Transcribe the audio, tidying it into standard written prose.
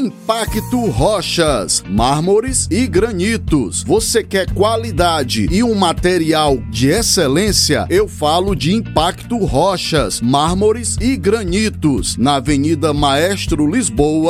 Impacto Rochas, mármores e granitos. Você quer qualidade e um material de excelência? Eu falo de Impacto Rochas, mármores e granitos, na Avenida Maestro Lisboa,